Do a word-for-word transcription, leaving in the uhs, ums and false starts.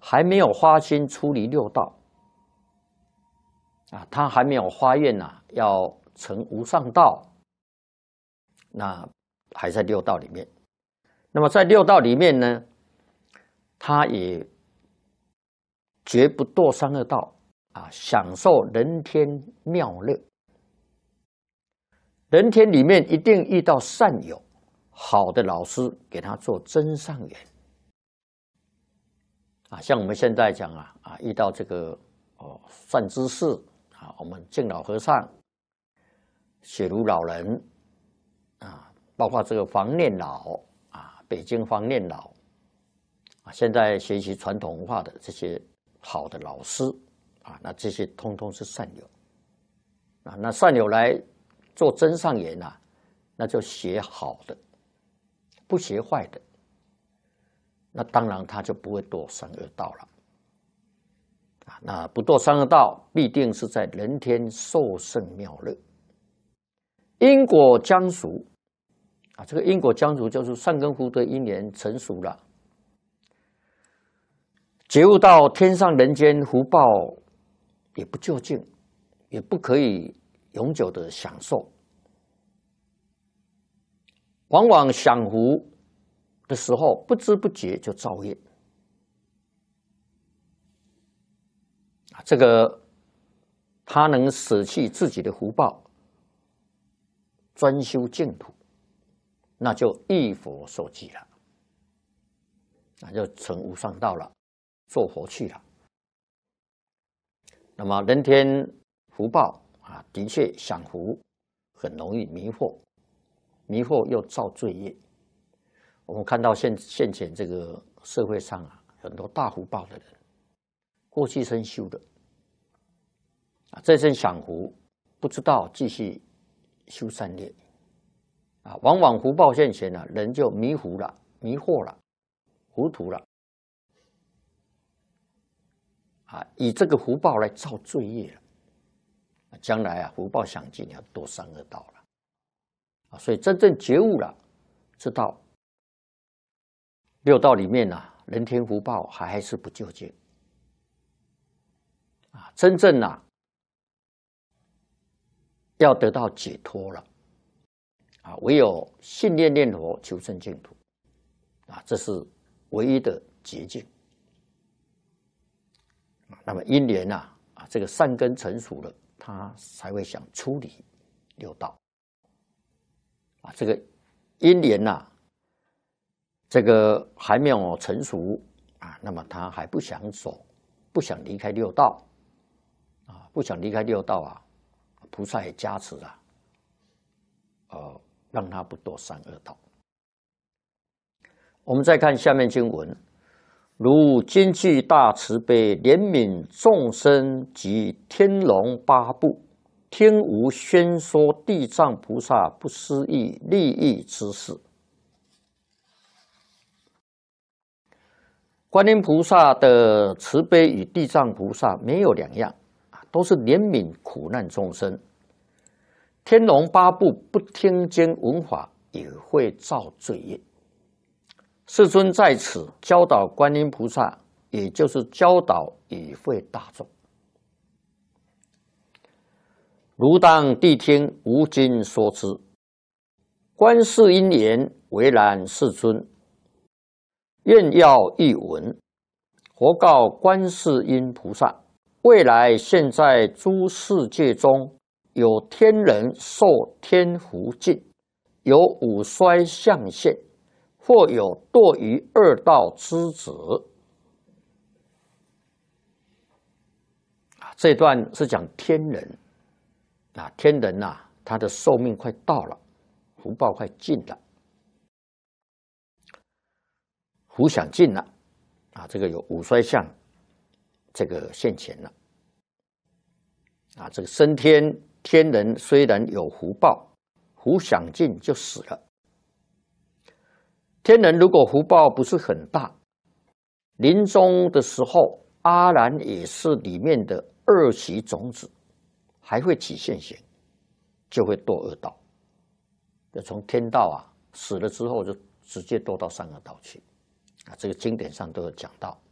还没有发心出离六道啊，他还没有发愿呐、啊，要成无上道，那还在六道里面。那么在六道里面呢，他也绝不堕三恶道啊，享受人天妙乐。人天里面一定遇到善友，好的老师给他做增上缘啊，像我们现在讲啊啊，遇到这个哦善知识啊，我们敬老和尚、雪庐老人啊，包括这个黄念老啊，北京黄念老啊，现在学习传统文化的这些好的老师啊，那这些通通是善友啊，那善友来做增上缘呐，那就学好的，不学坏的，那当然他就不会堕三恶道了啊。那不堕三恶道，必定是在人天受胜妙乐。因果将熟啊，这个因果将熟就是善根福德因缘成熟了，觉悟到天上人间福报也不究竟，也不可以永久的享受，往往享福的时候不知不觉就造业啊，这个他能舍弃自己的福报，专修净土，那就忆佛受记了，那就成无上道了，做佛去了。那么人天福报啊，的确享福很容易迷惑，迷惑又造罪业。我们看到现现前这个社会上啊，很多大福报的人，过去生修的啊，这生享福，不知道继续修善业啊，往往福报现前了、啊，人就迷糊了、迷惑了、糊涂了啊，以这个福报来造罪业了。将来啊，福报享尽要堕三恶道了啊，所以真正觉悟了，知道六道里面啊，人天福报还还是不究竟啊，真正啊要得到解脱了啊，唯有信念念佛求生净土啊，这是唯一的捷径。那么因缘啊啊，这个善根成熟了，他才会想出离六道啊。这个因缘呐、啊，这个还没有成熟啊，那么他还不想走，不想离开六道啊，不想离开六道啊，菩萨也加持啊，呃，让他不堕三恶道。我们再看下面经文。如今具大慈悲，怜悯众生及天龙八部，听无宣说地藏菩萨不思议利益之事。观音菩萨的慈悲与地藏菩萨没有两样，都是怜悯苦难众生。天龙八部不听经闻法，也会造罪业。世尊在此教导观音菩萨，也就是教导与会大众。如当谛听，无经说之。观世音言：为然，世尊。愿要一闻。佛告观世音菩萨：未来现在诸世界中，有天人受天福尽，有五衰相现。或有堕于二道之子啊，这段是讲天人啊，天人呐、啊，他的寿命快到了，福报快尽了，福享尽了啊，这个有五衰相，这个现前了啊，这个升天天人虽然有福报，福享尽就死了。天人如果福报不是很大，临终的时候，阿难也是里面的二习种子，还会起现行，就会堕恶道。就从天道啊死了之后，就直接堕到三恶道去啊。这个经典上都有讲到。